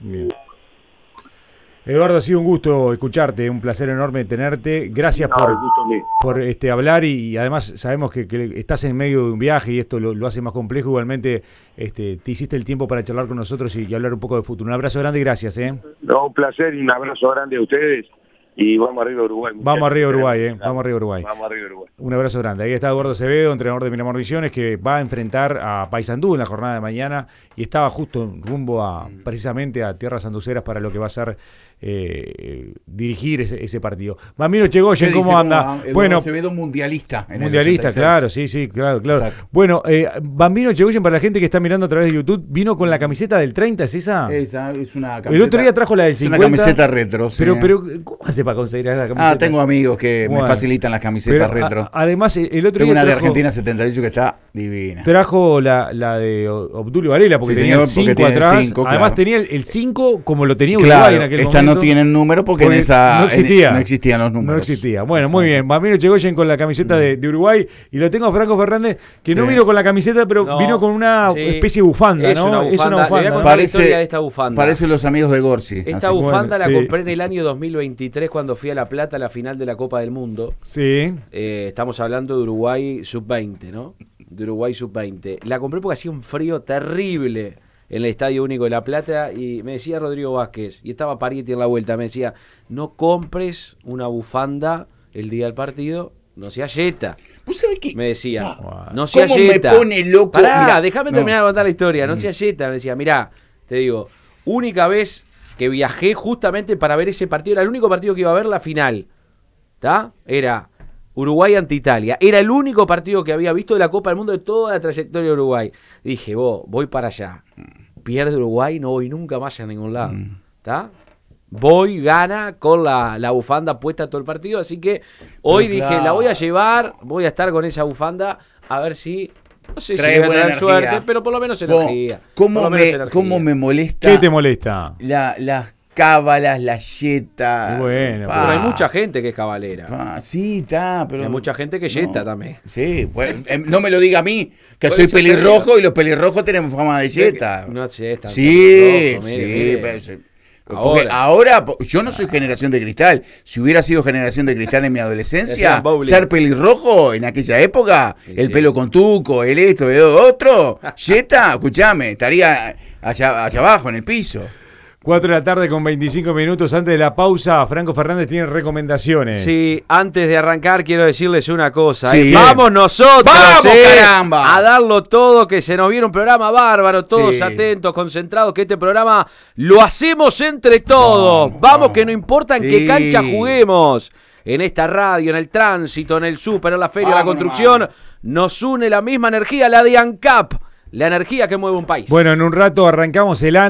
Bien. Eduardo, ha sido un gusto escucharte, un placer enorme tenerte. Gracias por hablar y además sabemos que estás en medio de un viaje y esto lo hace más complejo. Igualmente te hiciste el tiempo para charlar con nosotros y hablar un poco de fútbol. Un abrazo grande y gracias. No, un placer y un abrazo grande a ustedes. Y vamos arriba a Uruguay. Vamos arriba a Uruguay, Vamos arriba a Uruguay. Vamos arriba a Uruguay. Un abrazo grande. Ahí está Eduardo Acevedo, entrenador de Miramar Misiones, que va a enfrentar a Paysandú en la jornada de mañana y estaba justo rumbo precisamente a tierras sanduceras para lo que va a ser dirigir ese partido. Bambino Chegoyen, ¿cómo anda? Bueno, Acevedo mundialista. Mundialista, claro, sí, claro. Exacto. Bueno, Bambino Chegoyen, para la gente que está mirando a través de YouTube, vino con la camiseta del 30, ¿es esa? Esa es una camiseta. El otro día trajo la del 50. Es una camiseta retro, sí. Pero ¿cómo hace para conseguir esa camiseta? Tengo amigos que me facilitan las camisetas retro. Además, el otro día una de Argentina 78 que está divina. Trajo la de Obdulio Varela, porque tenía el 5 atrás. El 5, además tenía el 5 como lo tenía Uruguay en aquel momento. Esta no tiene número porque en esa no existían los números. No existía. Bueno, muy bien. Bambino Chegoyen con la camiseta de Uruguay. Y lo tengo a Franco Fernández, que no vino con la camiseta, pero vino con una especie de bufanda, es ¿no? Una bufanda. Es una bufanda. Le voy a contar la historia de esta bufanda. Parece los amigos de Gorsi. Esta bufanda la compré en el año 2023 cuando fui a La Plata a la final de la Copa del Mundo. Sí. Estamos hablando de Uruguay Sub-20, ¿no? De Uruguay Sub-20. La compré porque hacía un frío terrible en el Estadio Único de La Plata y me decía Rodrigo Vázquez, y estaba Parietti en la vuelta, me decía, no compres una bufanda el día del partido, no seas yeta. ¿Vos sabés qué? Me decía, no seas yeta. ¿Cómo me pone loco? Pará, déjame terminar de contar la historia, no seas yeta. Me decía, mirá, te digo, única vez que viajé justamente para ver ese partido, era el único partido que iba a ver la final, ¿está? Era Uruguay ante Italia. Era el único partido que había visto de la Copa del Mundo de toda la trayectoria de Uruguay. Dije, voy para allá. Pierde Uruguay, no voy nunca más a ningún lado. ¿Está? Voy, gana con la bufanda puesta todo el partido. Así que hoy dije, la voy a llevar, voy a estar con esa bufanda a ver si... No sé si voy a tener suerte, pero por lo menos energía. ¿Cómo me molesta? ¿Qué te molesta? Las cábalas, la yeta. Bueno, pero hay mucha gente que es cabalera. Sí, está, pero... Hay mucha gente que yeta también. Sí, pues, no me lo diga a mí, que soy pelirrojo y los pelirrojos tenemos fama de yeta. No yeta. Sí, sí. Ahora, yo no soy generación de cristal. Si hubiera sido generación de cristal en mi adolescencia, ser pelirrojo en aquella época, el pelo con tuco, el esto, el otro, yeta, escuchame, estaría allá abajo en el piso. 4 de la tarde con 25 minutos. Antes de la pausa, Franco Fernández tiene recomendaciones. Sí, antes de arrancar quiero decirles una cosa. Sí, vamos nosotros, ¡vamos, caramba! A darlo todo, que se nos viene un programa bárbaro, todos atentos, concentrados, que este programa lo hacemos entre todos. Vamos, que no importa en qué cancha juguemos. En esta radio, en el tránsito, en el súper, en la feria, en la construcción, nos une la misma energía, la de ANCAP, la energía que mueve un país. Bueno, en un rato arrancamos el año.